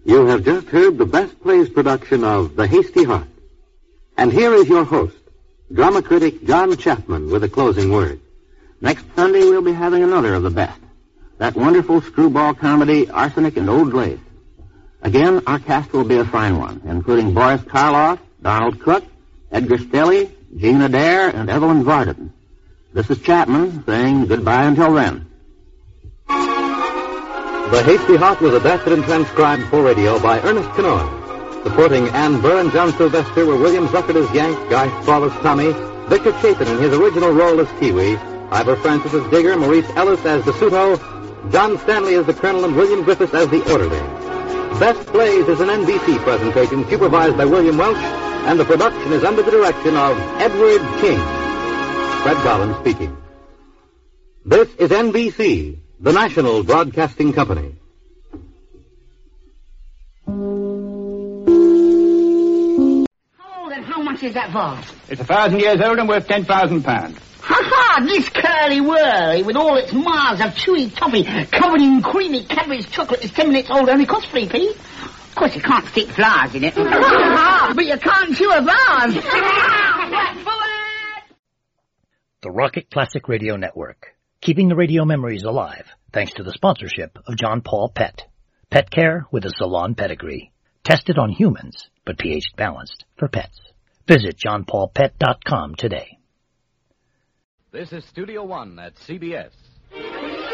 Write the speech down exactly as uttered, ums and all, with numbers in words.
You have just heard the Best Plays production of The Hasty Heart. And here is your host, drama critic John Chapman, with a closing word. Next Sunday, we'll be having another of the best. That wonderful screwball comedy, Arsenic and Old Lace. Again, our cast will be a fine one, including Boris Karloff, Donald Cook, Edgar Stelly, Gene Adair, and Evelyn Varden. This is Chapman saying goodbye until then. The Hasty Heart was adapted and transcribed for radio by Ernest Kenoy. Supporting Ann Burr and John Sylvester were William Zuckert as Yank, Guy Spall as Tommy, Victor Chapin in his original role as Kiwi, Ivor Francis as Digger, Maurice Ellis as DeSoto, John Stanley as the Colonel, and William Griffiths as the Orderly. Best Plays is an N B C presentation supervised by William Welch, and the production is under the direction of Edward King. Fred Collins speaking. This is N B C, the national broadcasting company. How old and how much is that vase? It's a thousand years old and worth ten thousand pounds. Ha-ha! This curly-whirly, with all its miles of chewy toffee covered in creamy Cadbury's chocolate, is ten minutes old, only costs three p. Of course, you can't stick flowers in it. But you can't chew a vase. The Rocket Classic Radio Network, keeping the radio memories alive, thanks to the sponsorship of John Paul Pet. Pet care with a salon pedigree. Tested on humans, but pH balanced for pets. Visit john paul pet dot com today. This is Studio One at C B S.